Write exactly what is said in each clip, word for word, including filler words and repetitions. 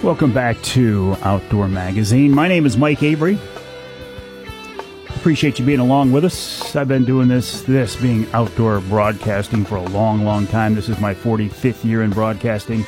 Welcome back to Outdoor Magazine. My name is Mike Avery. Appreciate you being along with us. I've been doing this, this being outdoor broadcasting for a long, long time. This is my forty-fifth year in broadcasting.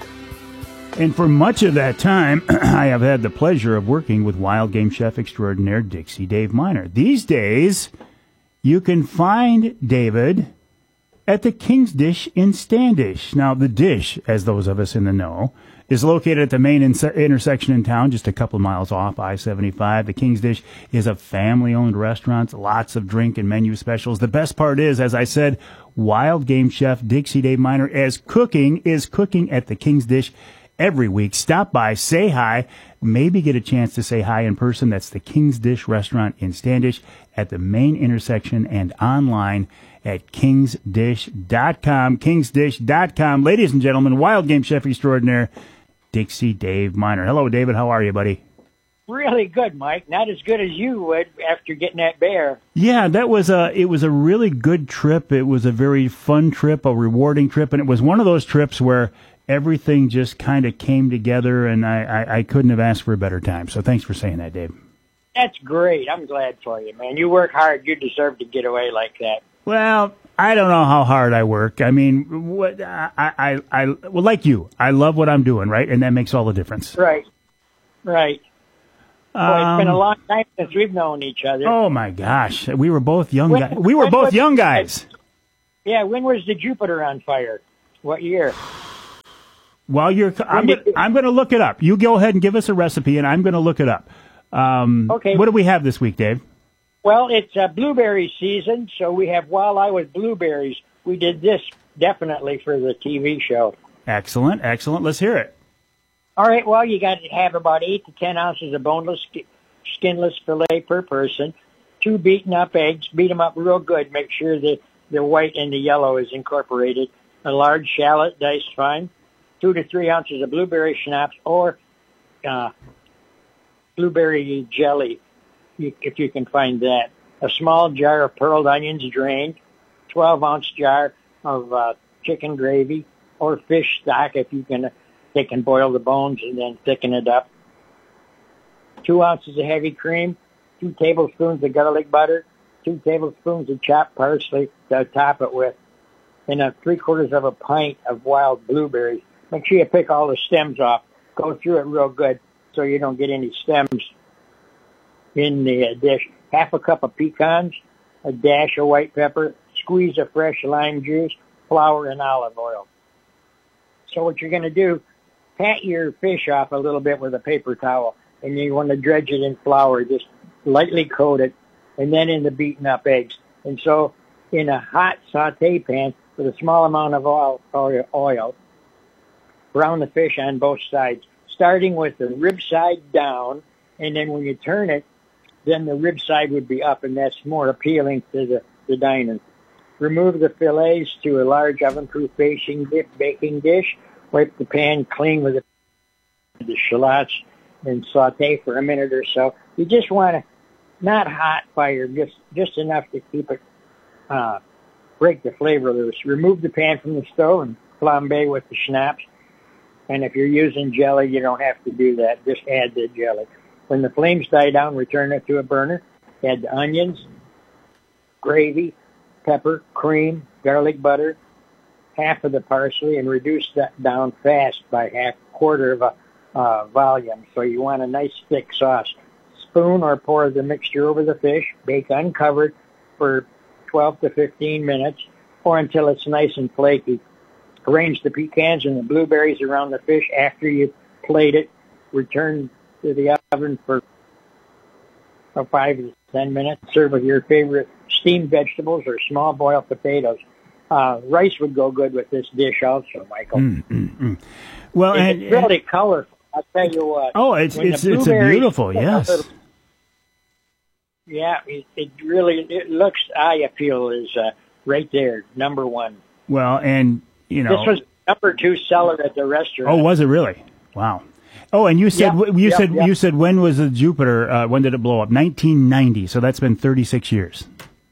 And for much of that time, I have had the pleasure of working with wild game chef extraordinaire Dixie Dave Miner. These days, you can find David at the King's Dish in Standish. Now, the Dish, as those of us in the know, is located at the main in- intersection in town, just a couple of miles off I seventy-five. The King's Dish is a family-owned restaurant, lots of drink and menu specials. The best part is, as I said, wild game chef Dixie Dave Miner is cooking, is cooking at the King's Dish every week. Stop by, say hi, maybe get a chance to say hi in person. That's the King's Dish restaurant in Standish at the main intersection and online at kings dish dot com, kings dish dot com. Ladies and gentlemen, wild game chef extraordinaire Dixie Dave Miner. Hello, David. How are you, buddy? Really good, Mike. Not as good as you would after getting that bear. Yeah, that was a. It was a really good trip. It was a very fun trip, a rewarding trip, and it was one of those trips where everything just kind of came together, and I, I, I couldn't have asked for a better time. So thanks for saying that, Dave. That's great. I'm glad for you, man. You work hard. You deserve to get away like that. Well, I don't know how hard I work. I mean, what I, I, I, well, like you, I love what I'm doing, right? And that makes all the difference. Right, right. Um, Boy, it's been a long time since we've known each other. Oh my gosh, we were both young When- guys. We were when both was- young guys. Yeah, when was the Jupiter on fire? What year? While you're, I'm, did- gonna- I'm going to look it up. You go ahead and give us a recipe, and I'm going to look it up. Um, Okay. What do we have this week, Dave? Well, it's uh, blueberry season, so we have Walleye with blueberries. We did this definitely for the T V show. Excellent, excellent. Let's hear it. All right, well, you got to have about eight to ten ounces of boneless, sk- skinless fillet per person. Two beaten up eggs. Beat them up real good. Make sure that the white and the yellow is incorporated. A large shallot diced fine. Two to three ounces of blueberry schnapps or uh, blueberry jelly, if you can find that. A small jar of pearled onions drained. twelve ounce jar of uh, chicken gravy or fish stock if you can. They can boil the bones and then thicken it up. Two ounces of heavy cream. Two tablespoons of garlic butter. Two tablespoons of chopped parsley to top it with. And a three quarters of a pint of wild blueberries. Make sure you pick all the stems off. Go through it real good so you don't get any stems in the uh, dish. Half a cup of pecans, a dash of white pepper, squeeze of fresh lime juice, flour, and olive oil. So what you're going to do, pat your fish off a little bit with a paper towel, and you want to dredge it in flour, just lightly coat it, and then in the beaten up eggs. And so in a hot saute pan with a small amount of oil, oil brown the fish on both sides, starting with the rib side down, and then when you turn it, then the rib side would be up, and that's more appealing to the, the diner. Remove the fillets to a large oven-proof baking baking dish. Wipe the pan clean with the shallots and saute for a minute or so. You just want to, not hot fire, just just enough to keep it, uh, break the flavor loose. Remove the pan from the stove and flambe with the schnapps. And if you're using jelly, you don't have to do that. Just add the jelly. When the flames die down, return it to a burner. Add the onions, gravy, pepper, cream, garlic butter, half of the parsley, and reduce that down fast by half quarter of a uh, volume. So you want a nice thick sauce. Spoon or pour the mixture over the fish. Bake uncovered for twelve to fifteen minutes or until it's nice and flaky. Arrange the pecans and the blueberries around the fish after you plate it. Return to the oven for five to ten minutes. Serve with your favorite steamed vegetables or small boiled potatoes. Uh, rice would go good with this dish also, Michael. Mm, mm, mm. Well, it's and, really and, colorful. I'll tell you what. Oh, it's it's it's a beautiful, yes. Little, yeah, it, it really it looks. I feel is uh, right there, number one. Well, and you know, this was number two seller at the restaurant. Oh, was it really? Wow. Oh, and you said yep, you yep, said yep. you said when was the Jupiter? Uh, when did it blow up? nineteen ninety. So that's been thirty-six years.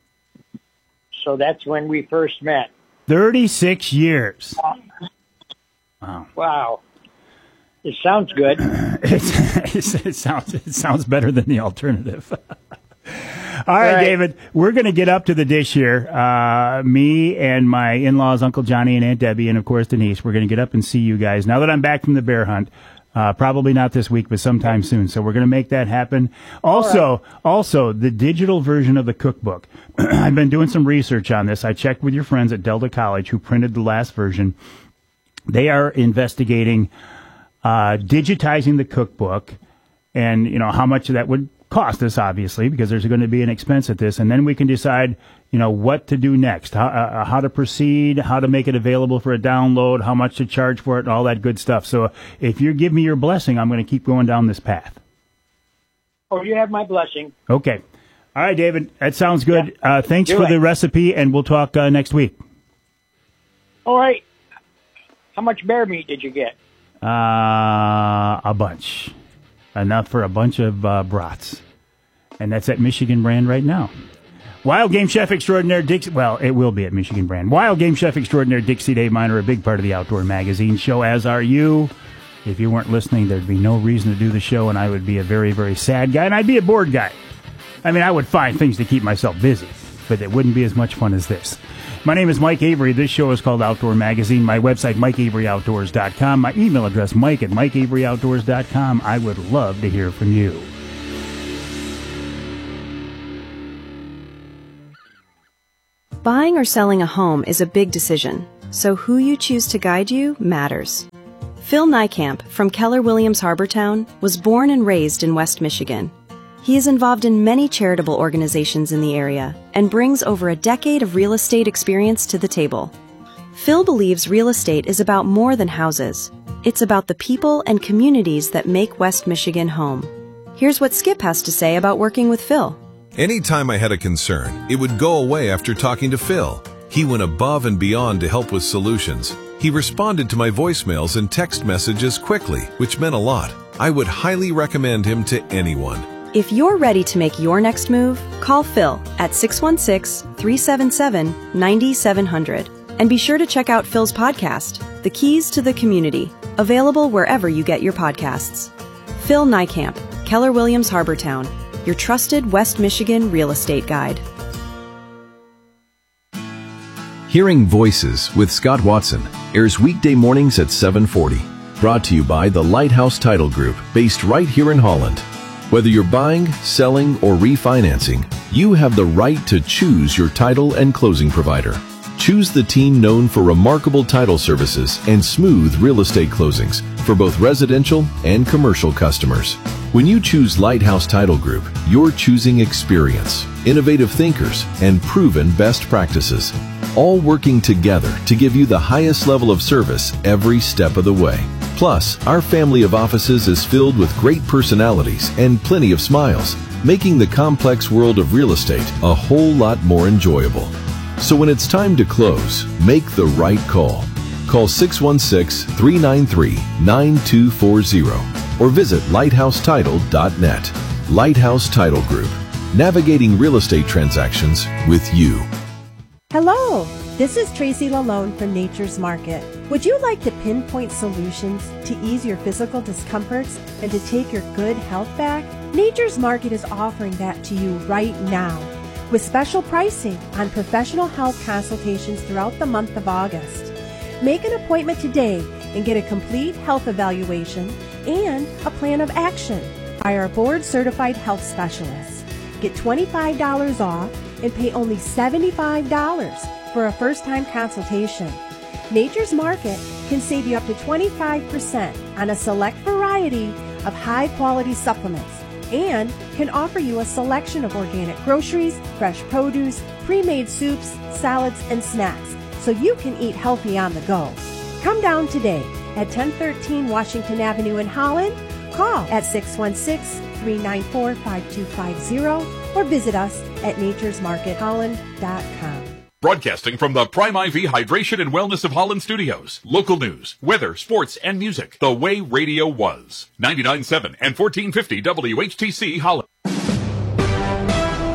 So that's when we first met. thirty-six years. Wow. Wow. It sounds good. It's, it sounds it sounds better than the alternative. All right, right, David, we're going to get up to the dish here. Uh, me and my in-laws, Uncle Johnny and Aunt Debbie, and, of course, Denise, we're going to get up and see you guys. Now that I'm back from the bear hunt, uh, probably not this week, but sometime soon. So we're going to make that happen. Also, right. also the digital version of the cookbook. I've been doing some research on this. I checked with your friends at Delta College who printed the last version. They are investigating uh, digitizing the cookbook and, you know, how much that would cost us, obviously, because there's going to be an expense at this, and then we can decide, you know, what to do next, how, uh, how to proceed, how to make it available for a download, how much to charge for it, and all that good stuff. So if you give me your blessing, I'm going to keep going down this path. Oh, you have my blessing. Okay. All right, David, that sounds good. Yeah. Uh, thanks do for it. the recipe, and we'll talk uh, next week. All right. How much bear meat did you get? Uh, a bunch. Enough for a bunch of uh, brats. And that's at Michigan Brand right now. Wild Game Chef Extraordinaire Dixie... Well, it will be at Michigan Brand. Wild Game Chef Extraordinaire Dixie Dave Miner, a big part of the Outdoor Magazine show, as are you. If you weren't listening, there'd be no reason to do the show, and I would be a very, very sad guy, and I'd be a bored guy. I mean, I would find things to keep myself busy, but it wouldn't be as much fun as this. My name is Mike Avery. This show is called Outdoor Magazine. My website, mike avery outdoors dot com. My email address, mike at mike avery outdoors dot com. I would love to hear from you. Buying or selling a home is a big decision, so who you choose to guide you matters. Phil Niekamp from Keller Williams Harbortown was born and raised in West Michigan. He is involved in many charitable organizations in the area and brings over a decade of real estate experience to the table. Phil believes real estate is about more than houses. It's about the people and communities that make West Michigan home. Here's what Skip has to say about working with Phil. Anytime I had a concern, it would go away after talking to Phil. He went above and beyond to help with solutions. He responded to my voicemails and text messages quickly, which meant a lot. I would highly recommend him to anyone. If you're ready to make your next move, call Phil at six one six, three seven seven, nine seven zero zero. And be sure to check out Phil's podcast, The Keys to the Community, available wherever you get your podcasts. Phil Niekamp, Keller Williams Harbortown, your trusted West Michigan real estate guide. Hearing Voices with Scott Watson airs weekday mornings at seven forty. Brought to you by the Lighthouse Title Group, based right here in Holland. Whether you're buying, selling, or refinancing, you have the right to choose your title and closing provider. Choose the team known for remarkable title services and smooth real estate closings for both residential and commercial customers. When you choose Lighthouse Title Group, you're choosing experience, innovative thinkers, and proven best practices, all working together to give you the highest level of service every step of the way. Plus, our family of offices is filled with great personalities and plenty of smiles, making the complex world of real estate a whole lot more enjoyable. So when it's time to close, make the right call. Call six one six, three nine three, nine two four zero or visit lighthouse title dot net. Lighthouse Title Group, navigating real estate transactions with you. Hello, this is Tracy Lalone from Nature's Market. Would you like to pinpoint solutions to ease your physical discomforts and to take your good health back? Nature's Market is offering that to you right now with special pricing on professional health consultations throughout the month of August. Make an appointment today and get a complete health evaluation and a plan of action by our board-certified health specialists. Get twenty-five dollars off and pay only seventy-five dollars for a first-time consultation. Nature's Market can save you up to twenty-five percent on a select variety of high-quality supplements and can offer you a selection of organic groceries, fresh produce, pre-made soups, salads, and snacks so you can eat healthy on the go. Come down today at ten thirteen Washington Avenue in Holland. Call at six one six, three nine four, five two five zero or visit us at natures market holland dot com. Broadcasting from the Prime I V Hydration and Wellness of Holland studios. Local news, weather, sports, and music. The way radio was. ninety-nine point seven and fourteen fifty W H T C Holland.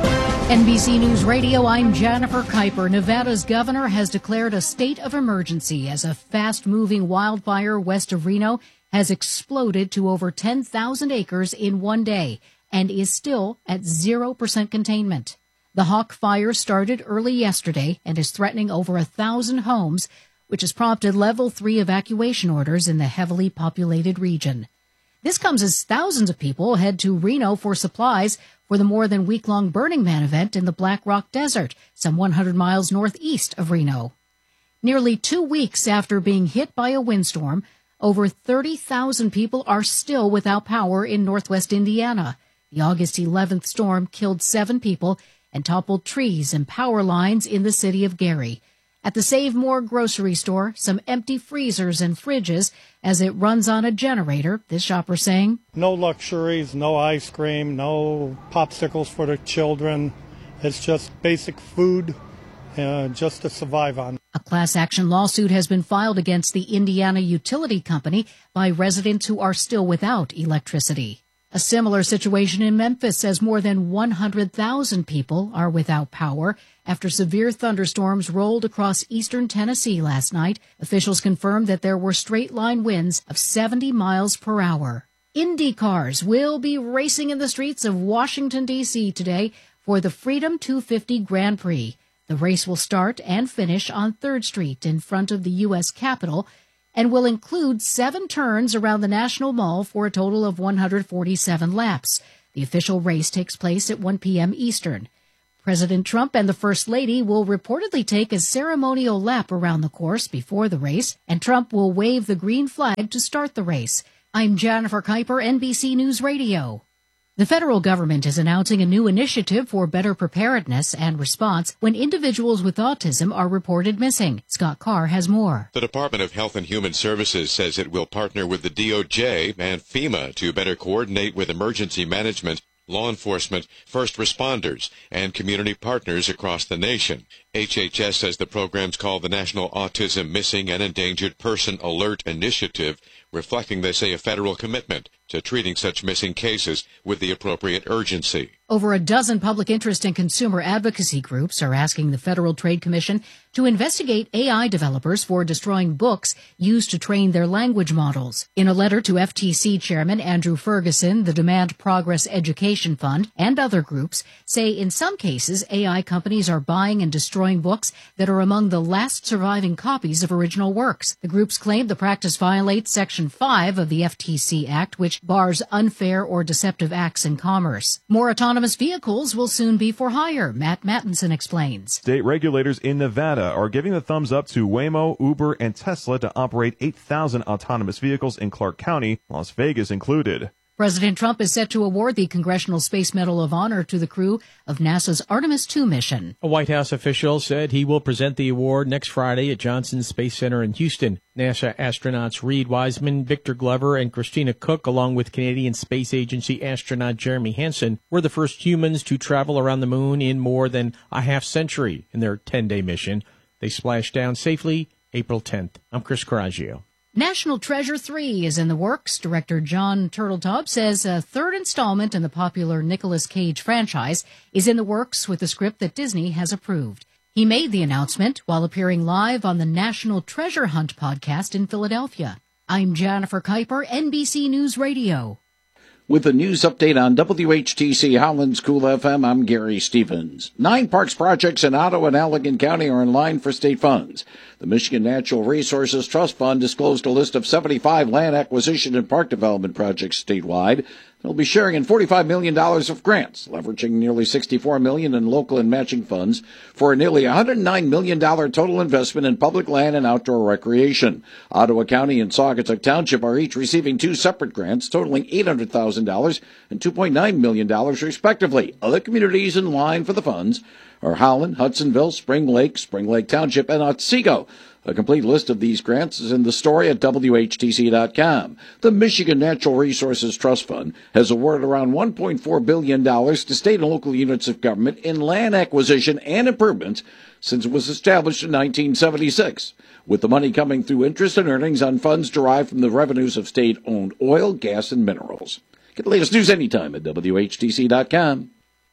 N B C News Radio, I'm Jennifer Kuiper. Nevada's governor has declared a state of emergency as a fast-moving wildfire west of Reno has exploded to over ten thousand acres in one day and is still at zero percent containment. The Hawk Fire started early yesterday and is threatening over a thousand homes, which has prompted level three evacuation orders in the heavily populated region. This comes as thousands of people head to Reno for supplies for the more than week-long Burning Man event in the Black Rock Desert, some one hundred miles northeast of Reno. Nearly two weeks after being hit by a windstorm, over thirty thousand people are still without power in northwest Indiana. The August eleventh storm killed seven people and toppled trees and power lines in the city of Gary. At the Save More grocery store, some empty freezers and fridges as it runs on a generator, this shopper saying, no luxuries, no ice cream, no popsicles for the children. It's just basic food uh, just to survive on. A class action lawsuit has been filed against the Indiana Utility Company by residents who are still without electricity. A similar situation in Memphis as more than one hundred thousand people are without power after severe thunderstorms rolled across eastern Tennessee last night. Officials confirmed that there were straight-line winds of seventy miles per hour. Indy cars will be racing in the streets of Washington, D C today for the Freedom two fifty Grand Prix. The race will start and finish on third Street in front of the U S Capitol and will include seven turns around the National Mall for a total of one hundred forty-seven laps. The official race takes place at one p.m. Eastern. President Trump and the First Lady will reportedly take a ceremonial lap around the course before the race, and Trump will wave the green flag to start the race. I'm Jennifer Kuiper, N B C News Radio. The federal government is announcing a new initiative for better preparedness and response when individuals with autism are reported missing. Scott Carr has more. The Department of Health and Human Services says it will partner with the D O J and FEMA to better coordinate with emergency management, law enforcement, first responders, and community partners across the nation. H H S says the program's called the National Autism Missing and Endangered Person Alert Initiative, reflecting, they say, a federal commitment to treating such missing cases with the appropriate urgency. Over a dozen public interest and consumer advocacy groups are asking the Federal Trade Commission to investigate A I developers for destroying books used to train their language models. In a letter to F T C Chairman Andrew Ferguson, the Demand Progress Education Fund, and other groups say in some cases A I companies are buying and destroying books that are among the last surviving copies of original works. The groups claim the practice violates Section five of the F T C Act, which bars unfair or deceptive acts in commerce. More autonomous vehicles will soon be for hire, Matt Mattinson explains. State regulators in Nevada are giving the thumbs up to Waymo, Uber, and Tesla to operate eight thousand autonomous vehicles in Clark County, Las Vegas included. President Trump is set to award the Congressional Space Medal of Honor to the crew of NASA's Artemis two mission. A White House official said he will present the award next Friday at Johnson Space Center in Houston. NASA astronauts Reed Wiseman, Victor Glover, and Christina Cook, along with Canadian Space Agency astronaut Jeremy Hansen, were the first humans to travel around the moon in more than a half century in their ten-day mission. They splashed down safely April tenth. I'm Chris Coraggio. National Treasure three is in the works. Director John Turteltaub says a third installment in the popular Nicolas Cage franchise is in the works with a script that Disney has approved. He made the announcement while appearing live on the National Treasure Hunt podcast in Philadelphia. I'm Jennifer Kuiper, N B C News Radio. With a news update on W H T C Holland's Cool F M, I'm Gary Stevens. Nine parks projects in Ottawa and Allegan County are in line for state funds. The Michigan Natural Resources Trust Fund disclosed a list of seventy-five land acquisition and park development projects statewide. They'll be sharing in forty-five million dollars of grants, leveraging nearly sixty-four million dollars in local and matching funds for a nearly one hundred nine million dollars total investment in public land and outdoor recreation. Ottawa County and Saugatuck Township are each receiving two separate grants totaling eight hundred thousand dollars and two point nine million dollars respectively. Other communities in line for the funds are Howland, Hudsonville, Spring Lake, Spring Lake Township, and Otsego. A complete list of these grants is in the story at W H T C dot com. The Michigan Natural Resources Trust Fund has awarded around one point four billion dollars to state and local units of government in land acquisition and improvements since it was established in nineteen seventy-six, with the money coming through interest and earnings on funds derived from the revenues of state-owned oil, gas, and minerals. Get the latest news anytime at W H T C dot com.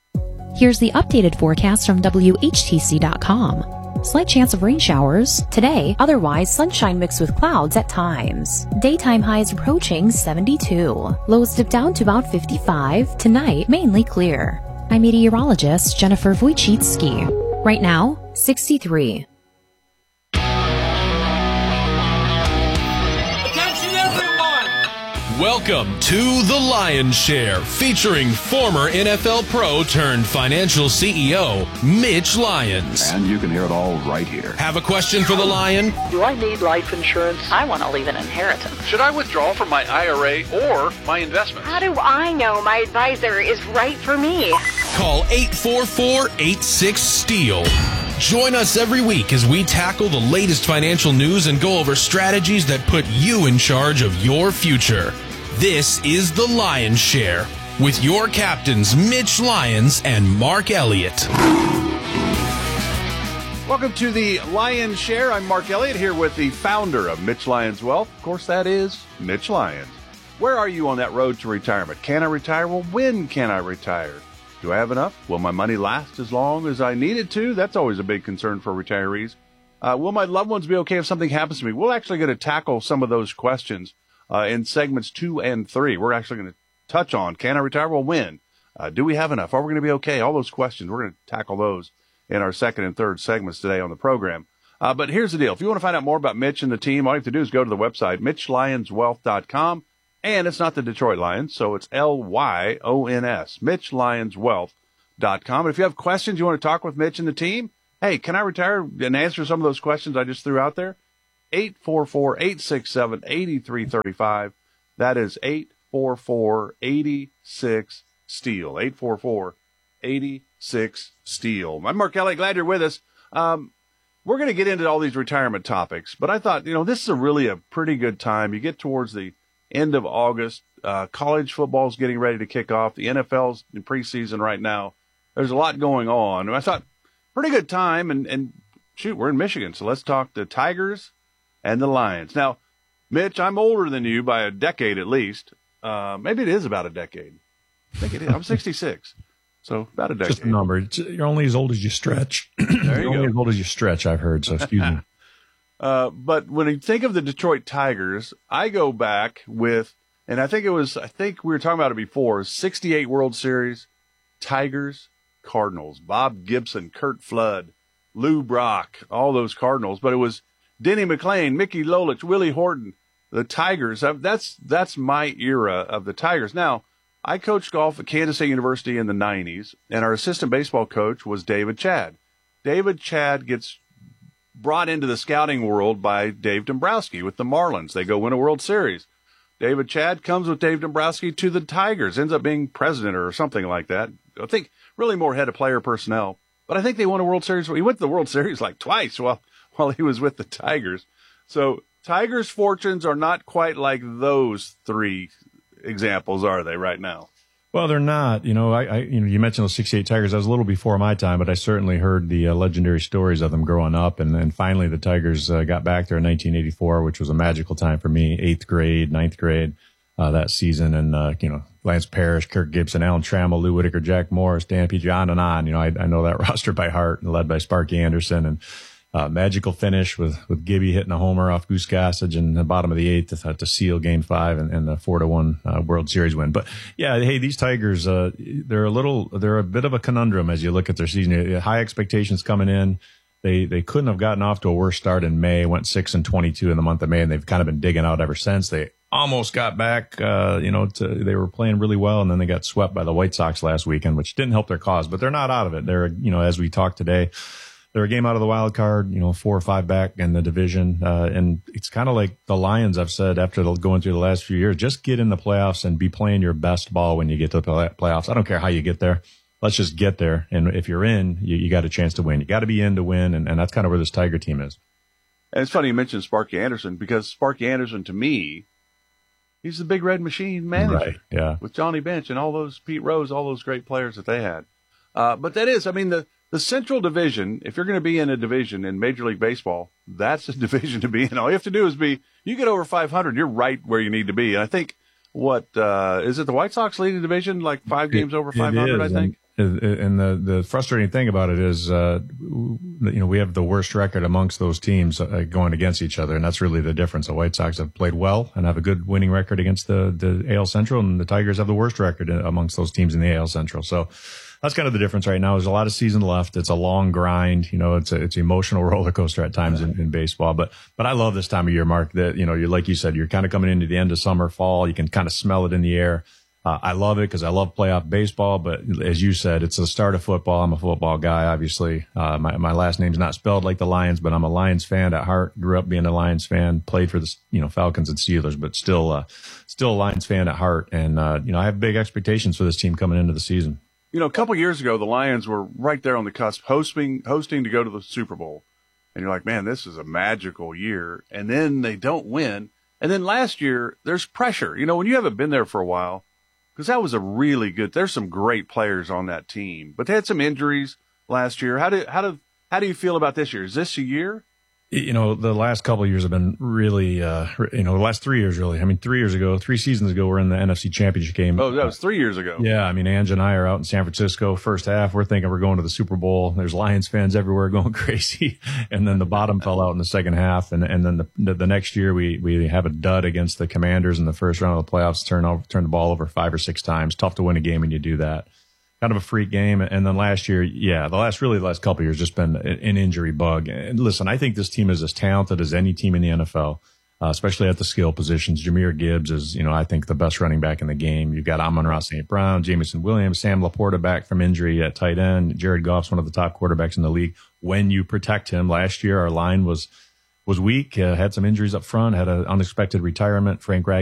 Here's the updated forecast from W H T C dot com. Slight chance of rain showers today, otherwise sunshine mixed with clouds at times. Daytime highs approaching seventy-two. Lows dip down to about fifty-five. Tonight, mainly clear. I'm meteorologist Jennifer Wojcicki. Right now, sixty-three. Welcome to The Lion's Share, featuring former N F L pro turned financial C E O, Mitch Lyons. And you can hear it all right here. Have a question for the Lion? Do I need life insurance? I want to leave an inheritance. Should I withdraw from my I R A or my investments? How do I know my advisor is right for me? Call eight four four, eight six, STEEL. Join us every week as we tackle the latest financial news and go over strategies that put you in charge of your future. This is The Lion's Share with your captains Mitch Lyons and Mark Elliott. Welcome to The Lion's Share. I'm Mark Elliott here with the founder of Mitch Lyons Wealth. Of course, that is Mitch Lyons. Where are you on that road to retirement? Can I retire? Well, when can I retire? Do I have enough? Will my money last as long as I need it to? That's always a big concern for retirees. Uh, will my loved ones be okay if something happens to me? We're actually going to tackle some of those questions uh, in segments two and three. We're actually going to touch on, can I retire? Well, when? Uh, do we have enough? Are we going to be okay? All those questions, we're going to tackle those in our second and third segments today on the program. Uh, but here's the deal. If you want to find out more about Mitch and the team, all you have to do is go to the website, mitch lyons wealth dot com. And it's not the Detroit Lions, so it's L Y O N S, mitch lyons wealth dot com. And if you have questions, you want to talk with Mitch and the team, hey, can I retire and answer some of those questions I just threw out there? eight four four, eight six seven, eight three three five. That is eight four four, eight six, STEEL. eight four four, eight six, STEEL. I'm Mark Elliott. Glad you're with us. Um, we're going to get into all these retirement topics, but I thought, you know, this is a really a pretty good time. You get towards the end of August. Uh, college football is getting ready to kick off. The N F L's in preseason right now. There's a lot going on. And I thought, pretty good time. And, and shoot, we're in Michigan, so let's talk the Tigers and the Lions. Now, Mitch, I'm older than you by a decade at least. Uh, maybe it is about a decade. I think it is. I'm sixty-six. So about a decade. Just a number. You're only as old as you stretch. There you You're only go. as old as you stretch, I've heard. So excuse me. Uh, but when you think of the Detroit Tigers, I go back with, and I think it was, I think we were talking about it before, sixty-eight World Series, Tigers, Cardinals, Bob Gibson, Kurt Flood, Lou Brock, all those Cardinals. But it was Denny McLain, Mickey Lolich, Willie Horton, the Tigers. That's, that's my era of the Tigers. Now, I coached golf at Kansas State University in the nineties, and our assistant baseball coach was David Chad. David Chad gets brought into the scouting world by Dave Dombrowski with the Marlins. They go win a World Series. David Chad comes with Dave Dombrowski to the Tigers, ends up being president or something like that. I think really more head of player personnel. But I think they won a World Series. He went to the World Series like twice while, while he was with the Tigers. So Tigers' fortunes are not quite like those three examples, are they, right now? Well, they're not. You know, I, I you know, you mentioned those sixty-eight Tigers. That was a little before my time, but I certainly heard the uh, legendary stories of them growing up. And then finally, the Tigers uh, got back there in nineteen eighty-four, which was a magical time for me. Eighth grade, ninth grade, uh, that season, and uh, you know, Lance Parrish, Kirk Gibson, Alan Trammell, Lou Whitaker, Jack Morris, Dan P. on and on. You know, I, I know that roster by heart, led by Sparky Anderson, and uh, magical finish with with Gibby hitting a homer off Goose Gossage in the bottom of the eighth to, to seal Game Five and, and the four to one uh, World Series win. But yeah, hey, these Tigers, uh, they're a little, they're a bit of a conundrum as you look at their season. High expectations coming in. They they couldn't have gotten off to a worse start in May. Went six and twenty-two in the month of May, and they've kind of been digging out ever since. They almost got back. Uh, you know, to, they were playing really well, and then they got swept by the White Sox last weekend, which didn't help their cause. But they're not out of it. They're, you know, as we talked today, they're a game out of the wild card, you know, four or five back in the division. Uh, and it's kind of like the Lions, I've said, after the, going through the last few years, just get in the playoffs and be playing your best ball when you get to the play- playoffs. I don't care how you get there. Let's just get there. And if you're in, you, you got a chance to win. You got to be in to win. And, and that's kind of where this Tiger team is. And it's funny you mentioned Sparky Anderson, because Sparky Anderson, to me, he's the Big Red Machine manager. Right, yeah. With Johnny Bench and all those Pete Rose, all those great players that they had. Uh, but that is, I mean, the, the Central Division, if you're going to be in a division in Major League Baseball, that's a division to be in. All you have to do is be, you get over five hundred, you're right where you need to be. And I think, what, uh, is it the White Sox leading the division, like five games over five hundred, I think? And the, the frustrating thing about it is, uh, you know, we have the worst record amongst those teams uh, going against each other, and that's really the difference. The White Sox have played well and have a good winning record against the, the A L Central, and the Tigers have the worst record amongst those teams in the A L Central. So that's kind of the difference right now. There's a lot of season left. It's a long grind. You know, it's a, it's an emotional roller coaster at times in, in baseball. But but I love this time of year, Mark, that, you know, you're like you said, you're kind of coming into the end of summer, fall. You can kind of smell it in the air. Uh, I love it because I love playoff baseball, but as you said, it's the start of football. I'm a football guy, obviously. Uh, my, my last name's not spelled like the Lions, but I'm a Lions fan at heart. Grew up being a Lions fan, played for the, you know, Falcons and Steelers, but still, uh, still a Lions fan at heart. And, uh, you know, I have big expectations for this team coming into the season. You know, a couple of years ago, the Lions were right there on the cusp, hosting, hosting to go to the Super Bowl. And you're like, man, this is a magical year. And then they don't win. And then last year, there's pressure. You know, when you haven't been there for a while, because that was a really good, there's some great players on that team, but they had some injuries last year. How do, how do, how do you feel about this year? Is this a year? You know, the last couple of years have been really, uh, you know, the last three years, really. I mean, three years ago, three seasons ago, we're in the N F C Championship game. Oh, that was three years ago. Yeah. I mean, Ange and I are out in San Francisco. First half, we're thinking we're going to the Super Bowl. There's Lions fans everywhere going crazy. And then the bottom fell out in the second half. And, and then the, the, the next year, we, we have a dud against the Commanders in the first round of the playoffs, turn over, turn the ball over five or six times. Tough to win a game when you do that. Kind of a freak game. And then last year, yeah, the last, really the last couple of years, just been an injury bug. And listen, I think this team is as talented as any team in the N F L, uh, especially at the skill positions. Jahmyr Gibbs is, you know, I think the best running back in the game. You've got Amon-Ra Saint Brown, Jameson Williams, Sam Laporta back from injury at tight end. Jared Goff's one of the top quarterbacks in the league when you protect him. Last year, our line was, was weak, uh, had some injuries up front, had an unexpected retirement. Frank Ragnow